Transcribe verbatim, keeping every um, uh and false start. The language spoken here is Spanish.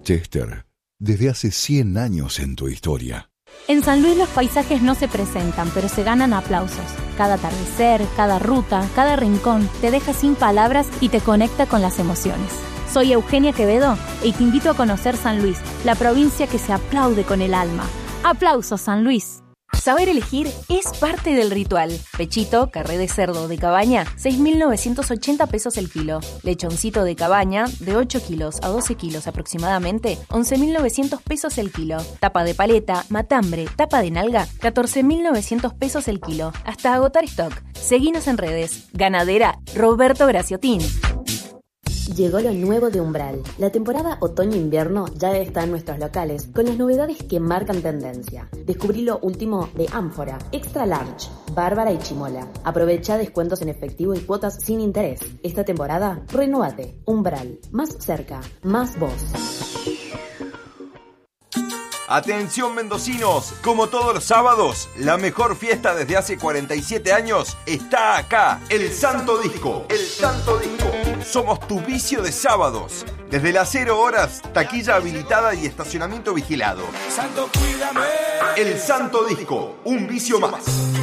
Chester, desde hace cien años en tu historia. En San Luis los paisajes no se presentan, pero se ganan aplausos. Cada atardecer, cada ruta, cada rincón te deja sin palabras y te conecta con las emociones. Soy Eugenia Quevedo y te invito a conocer San Luis, la provincia que se aplaude con el alma. ¡Aplausos, San Luis! Saber elegir es parte del ritual. Pechito, carré de cerdo de cabaña, seis mil novecientos ochenta pesos el kilo. Lechoncito de cabaña, de ocho kilos a doce kilos aproximadamente, once mil novecientos pesos el kilo. Tapa de paleta, matambre, tapa de nalga, catorce mil novecientos pesos el kilo. Hasta agotar stock. Seguinos en redes. Ganadera Roberto Graciotín. Llegó lo nuevo de Umbral. La temporada otoño-invierno ya está en nuestros locales, con las novedades que marcan tendencia. Descubrí lo último de Ánfora, Extra Large, Bárbara y Chimola. Aprovecha descuentos en efectivo y cuotas sin interés. Esta temporada, renuévate. Umbral. Más cerca, más vos. Atención mendocinos, como todos los sábados, la mejor fiesta desde hace cuarenta y siete años está acá, el Santo Disco. El Santo Disco. Somos tu vicio de sábados. Desde las cero horas, taquilla habilitada y estacionamiento vigilado. Santo, cuídame. El Santo Disco, un vicio más.